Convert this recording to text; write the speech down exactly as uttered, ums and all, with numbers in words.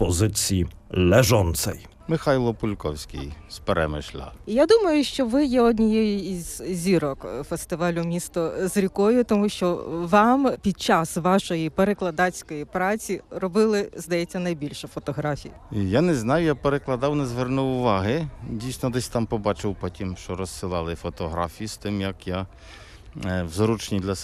pozycji leżącej. Михайло Пульковський з Перемишля. Я думаю, що ви є однією із зірок фестивалю «Місто з рікою», тому що вам під час вашої перекладацької праці робили, здається, найбільше фотографій. Я не знаю, я перекладав, не звернув уваги. Дійсно, десь там побачив потім, що розсилали фотографії з тим, як я е, в зручній для